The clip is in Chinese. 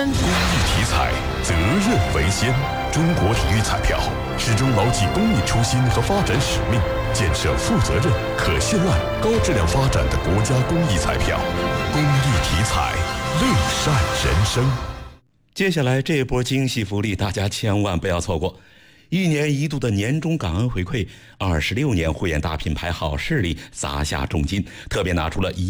公益体彩，责任为先。中国体育彩票始终牢记公益初心和发展使命，建设负责任、可信赖、高质量发展的国家公益彩票。公益体彩，乐善人生。 接下来这波惊喜福利，大家千万不要错过。1年1度的年终感恩回馈，26年汇演大品牌好势力砸下重金，特别拿出了